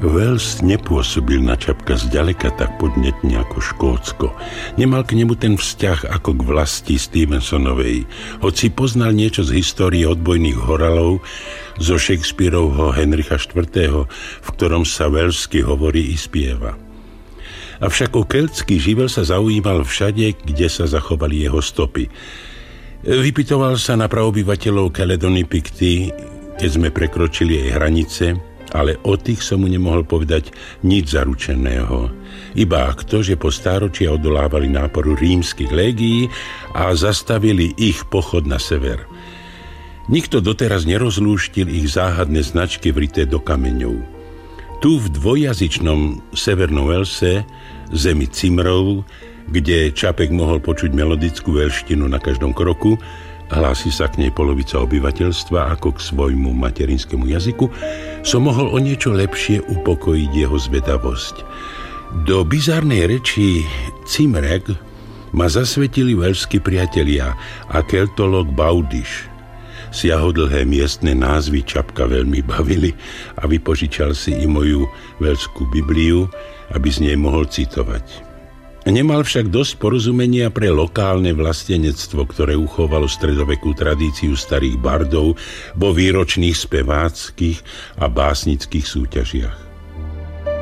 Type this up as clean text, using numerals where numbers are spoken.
Wales nepôsobil na Čapka zďaleka tak podnetne ako Škótsko. Nemal k nemu ten vzťah ako k vlasti Stevensonovej, hoci poznal niečo z histórie odbojných horalov zo Shakespearovho Henricha IV., v ktorom sa welsky hovorí i spieva. Avšak o keltský živel sa zaujímal všade, kde sa zachovali jeho stopy. Vypytoval sa na praobyvateľov Caledony Picty, keď sme prekročili jej hranice, ale o tých som mu nemohol povedať nič zaručeného. Iba to, že po stáročia odolávali náporu rímskych légií a zastavili ich pochod na sever. Nikto doteraz nerozlúštil ich záhadné značky vrité do kameňov. Tu v dvojjazyčnom Severnom Walese, zemi Cimrov, kde Čapek mohol počuť melodickú velštinu na každom kroku, hlási sa k nej polovica obyvateľstva ako k svojmu materinskému jazyku, som mohol o niečo lepšie upokojiť jeho zvedavosť. Do bizárnej reči Cimreg ma zasvetili velskí priatelia a keltolog Baudiš. Siahodlhé miestne názvy Čapka veľmi bavili a vypožičal si i moju velskú Bibliu, aby z nej mohol citovať. Nemal však dosť porozumenia pre lokálne vlastenectvo, ktoré uchovalo stredovekú tradíciu starých bardov vo výročných speváckých a básnických súťažiach.